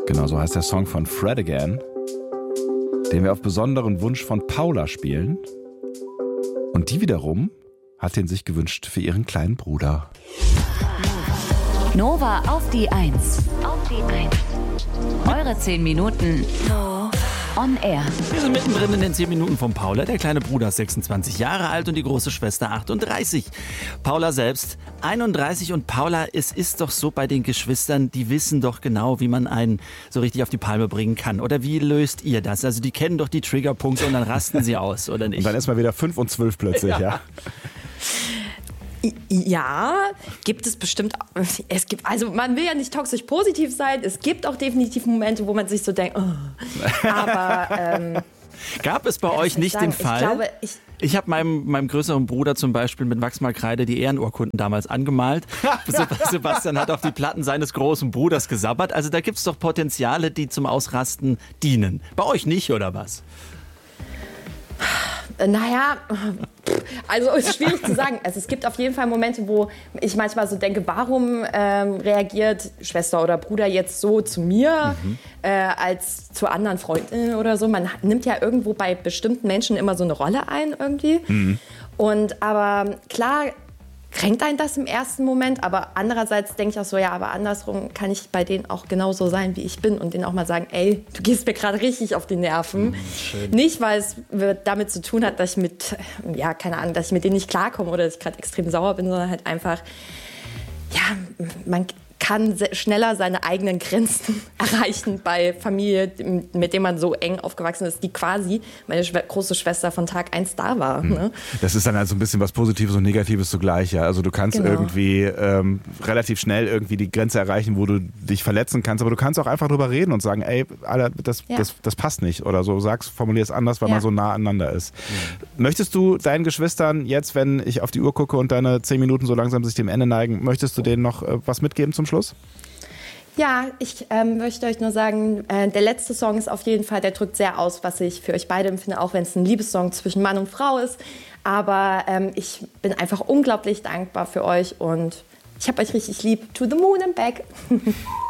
Genau, so heißt der Song von Fred Again, den wir auf besonderen Wunsch von Paula spielen. Und die wiederum hat den sich gewünscht für ihren kleinen Bruder. Nova auf die 1. Auf die 1. Eure 10 Minuten on air. Wir sind mittendrin in den 10 Minuten von Paula. Der kleine Bruder ist 26 Jahre alt und die große Schwester 38. Paula selbst 31 und Paula, es ist doch so bei den Geschwistern, die wissen doch genau, wie man einen so richtig auf die Palme bringen kann. Oder wie löst ihr das? Also die kennen doch die Triggerpunkte und dann rasten sie aus, oder nicht? Und dann ist man wieder 5 und 12 plötzlich, ja. Ja, gibt es bestimmt. Also man will ja nicht toxisch positiv sein. Es gibt auch definitiv Momente, wo man sich so denkt, oh. Aber gab es bei euch nicht den Fall? Ich habe meinem größeren Bruder zum Beispiel mit Wachsmalkreide die Ehrenurkunden damals angemalt. Sebastian hat auf die Platten seines großen Bruders gesabbert. Also da gibt es doch Potenziale, die zum Ausrasten dienen. Bei euch nicht, oder was? Naja, also ist schwierig zu sagen. Also es gibt auf jeden Fall Momente, wo ich manchmal so denke, warum reagiert Schwester oder Bruder jetzt so zu mir als zu anderen Freundinnen oder so. Man nimmt ja irgendwo bei bestimmten Menschen immer so eine Rolle ein irgendwie. Und aber klar kränkt einen das im ersten Moment, aber andererseits denke ich auch so, ja, aber andersrum kann ich bei denen auch genauso sein, wie ich bin und denen auch mal sagen, ey, du gehst mir gerade richtig auf die Nerven. Nicht, weil es damit zu tun hat, dass ich dass ich mit denen nicht klarkomme oder dass ich gerade extrem sauer bin, sondern halt einfach, ja, man kann schneller seine eigenen Grenzen erreichen bei Familie, mit dem man so eng aufgewachsen ist, die quasi meine große Schwester von Tag 1 da war. Ne? Das ist dann also ein bisschen was Positives und Negatives zugleich. Ja? Also du kannst irgendwie relativ schnell irgendwie die Grenze erreichen, wo du dich verletzen kannst, aber du kannst auch einfach drüber reden und sagen, ey, Alter, das passt nicht oder so. Formulier es anders, weil man so nah aneinander ist. Möchtest du deinen Geschwistern jetzt, wenn ich auf die Uhr gucke und deine 10 Minuten so langsam sich dem Ende neigen, möchtest du denen noch was mitgeben zum Schluss? Ja, ich möchte euch nur sagen, der letzte Song ist auf jeden Fall, der drückt sehr aus, was ich für euch beide empfinde, auch wenn es ein Liebessong zwischen Mann und Frau ist. Aber ich bin einfach unglaublich dankbar für euch und ich habe euch richtig lieb. To the moon and back.